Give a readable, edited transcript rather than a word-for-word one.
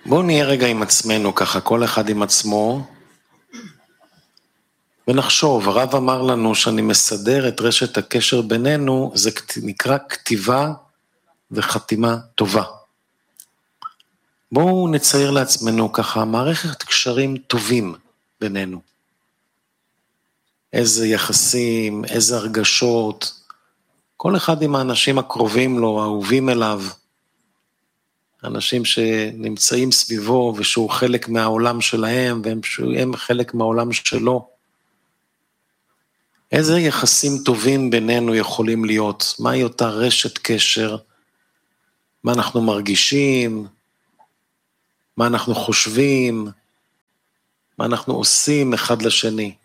בואו נהיה רגע עם עצמנו ככה, כל אחד עם עצמו, ונחשוב. הרב אמר לנו שאני מסדר את רשת הקשר בינינו, זה נקרא כתיבה וחתימה טובה. בואו נצייר לעצמנו ככה מערכת קשרים טובים בינינו. איזה יחסים, איזה הרגשות, כל אחד עם האנשים הקרובים לו, האהובים אליו, אנשים שנמצאים סביבו ושהוא חלק מהעולם שלהם והם חלק מהעולם שלו. איזה יחסים טובים בינינו יכולים להיות? מהי אותה רשת קשר? מה אנחנו מרגישים? מה אנחנו חושבים? מה אנחנו עושים אחד לשני?